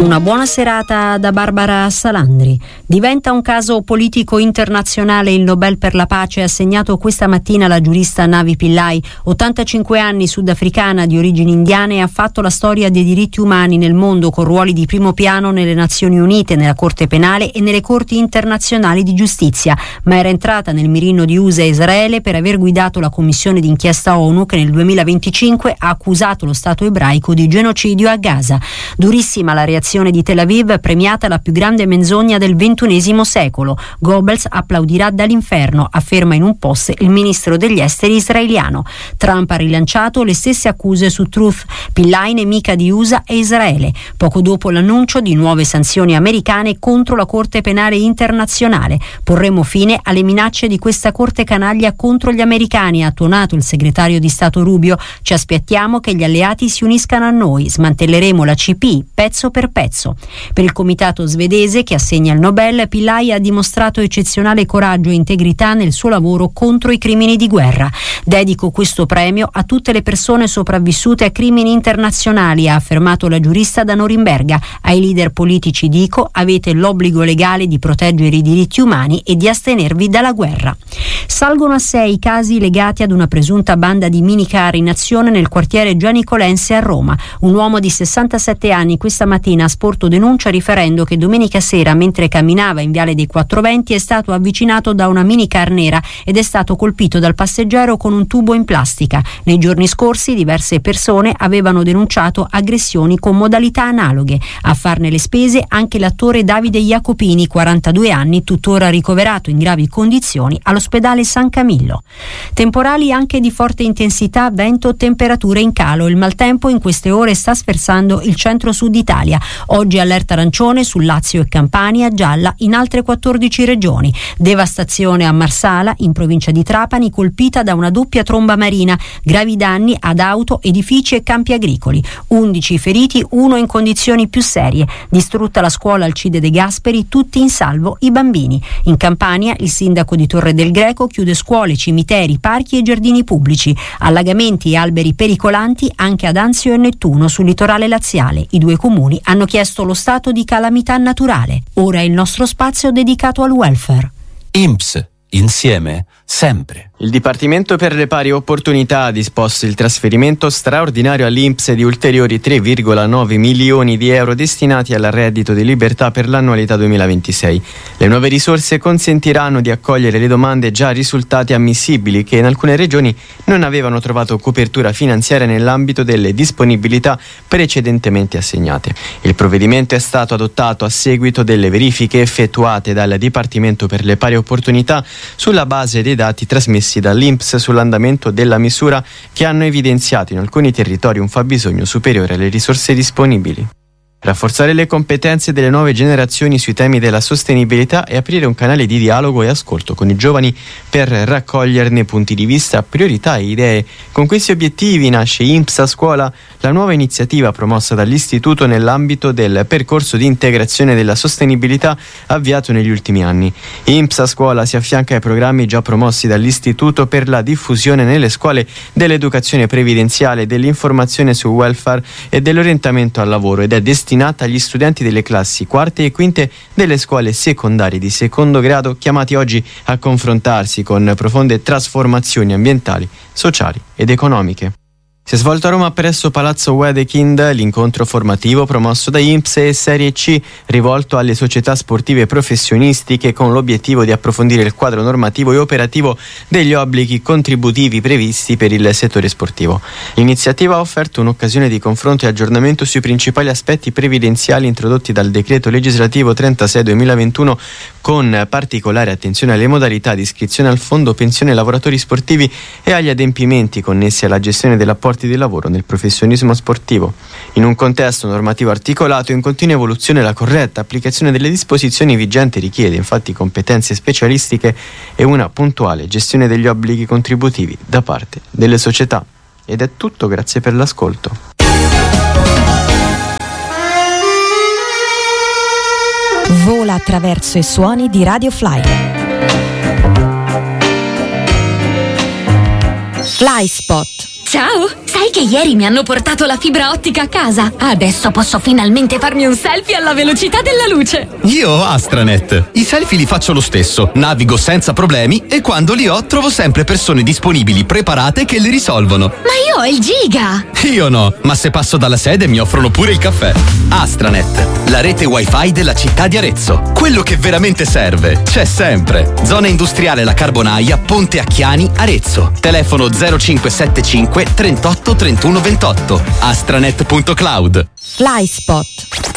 Una buona serata da Barbara Salandri. Diventa un caso politico internazionale il Nobel per la pace assegnato questa mattina alla giurista Navi Pillay, 85 anni, sudafricana di origini indiane, e ha fatto la storia dei diritti umani nel mondo con ruoli di primo piano nelle Nazioni Unite, nella Corte Penale e nelle Corti internazionali di giustizia, ma era entrata nel mirino di USA e Israele per aver guidato la commissione d'inchiesta ONU che nel 2025 ha accusato lo Stato ebraico di genocidio a Gaza. Durissima la reazione di Tel Aviv, premiata la più grande menzogna del XXI secolo. Goebbels applaudirà dall'inferno, afferma in un post il ministro degli esteri israeliano. Trump ha rilanciato le stesse accuse su Truth, Pillay nemica di USA e Israele, poco dopo l'annuncio di nuove sanzioni americane contro la Corte Penale Internazionale. Porremo fine alle minacce di questa Corte canaglia contro gli americani, ha tuonato il segretario di Stato Rubio. Ci aspettiamo che gli alleati si uniscano a noi, smantelleremo la CP pezzo per pezzo. Per il comitato svedese che assegna il Nobel, Pillay ha dimostrato eccezionale coraggio e integrità nel suo lavoro contro i crimini di guerra. Dedico questo premio a tutte le persone sopravvissute a crimini internazionali, ha affermato la giurista da Norimberga. Ai leader politici dico: avete l'obbligo legale di proteggere i diritti umani e di astenervi dalla guerra. Salgono a 6 i casi legati ad una presunta banda di minicar in azione nel quartiere Gianicolense a Roma. Un uomo di 67 anni questa mattina ha sporto denuncia riferendo che domenica sera, mentre camminava in Viale dei 420, è stato avvicinato da una minicar nera ed è stato colpito dal passeggero con un tubo in plastica. Nei giorni scorsi diverse persone avevano denunciato aggressioni con modalità analoghe. A farne le spese anche l'attore Davide Jacopini, 42 anni, tuttora ricoverato in gravi condizioni all'ospedale San Camillo. Temporali anche di forte intensità, vento, temperature in calo. Il maltempo in queste ore sta sferzando il centro-sud Italia. Oggi allerta arancione su Lazio e Campania, gialla in altre 14 regioni. Devastazione a Marsala, in provincia di Trapani, colpita da una doppia tromba marina. Gravi danni ad auto, edifici e campi agricoli. 11 feriti, 1 in condizioni più serie. Distrutta la scuola Alcide De Gasperi, tutti in salvo i bambini. In Campania il sindaco di Torre del Greco chiude scuole, cimiteri, parchi e giardini pubblici. Allagamenti e alberi pericolanti anche ad Anzio e Nettuno sul litorale laziale. I 2 comuni hanno chiesto lo stato di calamità naturale. Ora è il nostro spazio dedicato al welfare. INPS, insieme, sempre. Il Dipartimento per le pari opportunità ha disposto il trasferimento straordinario all'INPS di ulteriori 3,9 milioni di euro destinati al reddito di libertà per l'annualità 2026. Le nuove risorse consentiranno di accogliere le domande già risultate ammissibili che in alcune regioni non avevano trovato copertura finanziaria nell'ambito delle disponibilità precedentemente assegnate. Il provvedimento è stato adottato a seguito delle verifiche effettuate dal Dipartimento per le pari opportunità sulla base dei dati trasmessi dall'INPS sull'andamento della misura, che hanno evidenziato in alcuni territori un fabbisogno superiore alle risorse disponibili. Rafforzare le competenze delle nuove generazioni sui temi della sostenibilità e aprire un canale di dialogo e ascolto con i giovani per raccoglierne punti di vista, priorità e idee. Con questi obiettivi nasce INPS a Scuola, la nuova iniziativa promossa dall'Istituto nell'ambito del percorso di integrazione della sostenibilità avviato negli ultimi anni. INPS a Scuola si affianca ai programmi già promossi dall'Istituto per la diffusione nelle scuole dell'educazione previdenziale, dell'informazione sul welfare e dell'orientamento al lavoro, ed è destinata agli studenti delle classi quarte e quinte delle scuole secondarie di secondo grado, chiamati oggi a confrontarsi con profonde trasformazioni ambientali, sociali ed economiche. Si è svolto a Roma presso Palazzo Wedekind l'incontro formativo promosso da INPS e Serie C, rivolto alle società sportive professionistiche con l'obiettivo di approfondire il quadro normativo e operativo degli obblighi contributivi previsti per il settore sportivo. L'iniziativa ha offerto un'occasione di confronto e aggiornamento sui principali aspetti previdenziali introdotti dal decreto legislativo 36/2021, con particolare attenzione alle modalità di iscrizione al fondo pensione lavoratori sportivi e agli adempimenti connessi alla gestione dell'apporto di lavoro nel professionismo sportivo. In un contesto normativo articolato in continua evoluzione, la corretta applicazione delle disposizioni vigenti richiede infatti competenze specialistiche e una puntuale gestione degli obblighi contributivi da parte delle società. Ed è tutto, grazie per l'ascolto. Vola attraverso i suoni di Radio Fly. Fly Spot. Ciao, Sai che ieri mi hanno portato la fibra ottica a casa? Adesso posso finalmente farmi un selfie alla velocità della luce. Io ho Astranet. I selfie li faccio lo stesso, navigo senza problemi e quando li ho trovo sempre persone disponibili, preparate che li risolvono. Ma io ho il giga! Io no, ma se passo dalla sede mi offrono pure il caffè. Astranet, la rete wifi della città di Arezzo. Quello che veramente serve c'è sempre. Zona industriale La Carbonaia, Ponte Acchiani, Arezzo. Telefono 0575 38 31 28. astranet.cloud. Flyspot.